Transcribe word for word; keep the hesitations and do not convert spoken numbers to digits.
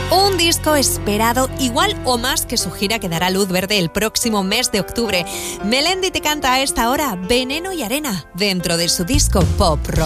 Un disco esperado igual o más que su gira que dará luz verde el próximo mes de octubre. Melendi te canta a esta hora Veneno y Arena dentro de su disco Pop Rock.